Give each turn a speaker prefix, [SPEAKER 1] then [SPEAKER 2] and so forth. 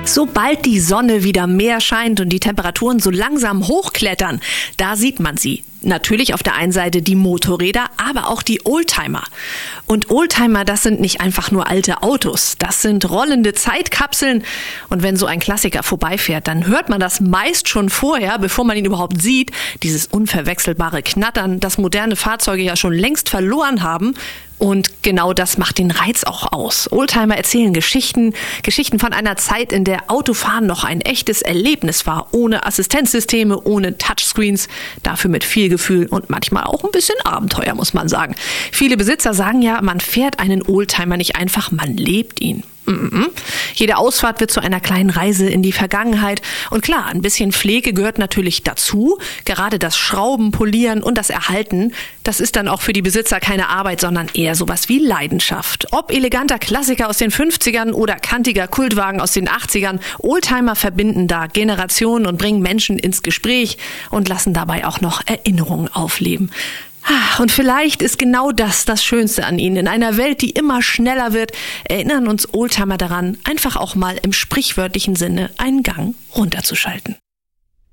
[SPEAKER 1] Sobald die Sonne wieder mehr scheint und die Temperaturen so langsam hochklettern, da sieht man sie. Natürlich auf der einen Seite die Motorräder, aber auch die Oldtimer. Und Oldtimer, das sind nicht einfach nur alte Autos, das sind rollende Zeitkapseln. Und wenn so ein Klassiker vorbeifährt, dann hört man das meist schon vorher, bevor man ihn überhaupt sieht. Dieses unverwechselbare Knattern, das moderne Fahrzeuge ja schon längst verloren haben. Und genau das macht den Reiz auch aus. Oldtimer erzählen Geschichten von einer Zeit, in der Autofahren noch ein echtes Erlebnis war. Ohne Assistenzsysteme, ohne Touchscreens, dafür mit viel Gefühl und manchmal auch ein bisschen Abenteuer, muss man sagen. Viele Besitzer sagen ja, man fährt einen Oldtimer nicht einfach, man lebt ihn. Jede Ausfahrt wird zu einer kleinen Reise in die Vergangenheit. Und klar, ein bisschen Pflege gehört natürlich dazu. Gerade das Schrauben, Polieren und das Erhalten, das ist dann auch für die Besitzer keine Arbeit, sondern eher sowas wie Leidenschaft. Ob eleganter Klassiker aus den 50ern oder kantiger Kultwagen aus den 80ern, Oldtimer verbinden da Generationen und bringen Menschen ins Gespräch und lassen dabei auch noch Erinnerungen aufleben. Und vielleicht ist genau das Schönste an ihnen. In einer Welt, die immer schneller wird, erinnern uns Oldtimer daran, einfach auch mal im sprichwörtlichen Sinne einen Gang runterzuschalten.